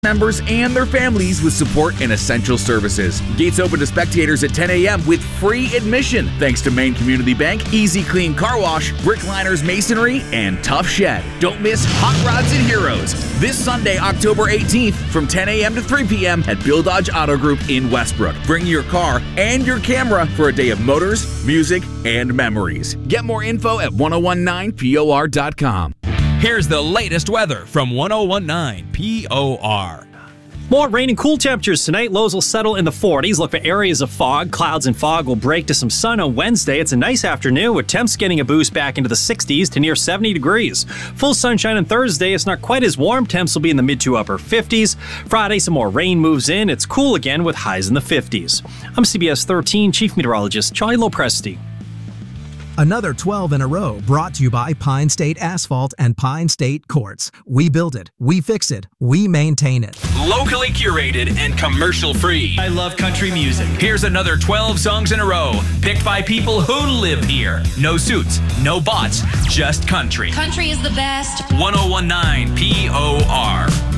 members and their families with support and essential services. Gates open to spectators at 10 a.m. with free admission, thanks to Maine Community Bank, Easy Clean Car Wash, Brickliners Masonry, and Tough Shed. Don't miss Hot Rods and Heroes this Sunday, October 18th from 10 a.m. to 3 p.m. at Bill Dodge Auto Group in Westbrook. Bring your car and your camera for a day of motors, music, and memories. Get more info at 1019por.com. Here's the latest weather from 1019 POR. More rain and cool temperatures tonight. Lows will settle in the 40s. Look for areas of fog. Clouds and fog will break to some sun on Wednesday. It's a nice afternoon with temps getting a boost back into the 60s to near 70 degrees. Full sunshine on Thursday. It's not quite as warm. Temps will be in the mid to upper 50s. Friday, some more rain moves in. It's cool again with highs in the 50s. I'm CBS 13 Chief Meteorologist Charlie Lopresti. Another 12 in a row brought to you by Pine State Asphalt and Pine State Quartz. We build it, we fix it, we maintain it. Locally curated and commercial free. I love country music. Here's another 12 songs in a row, picked by people who live here. No suits, no bots, just country. Country is the best. 1019 POR.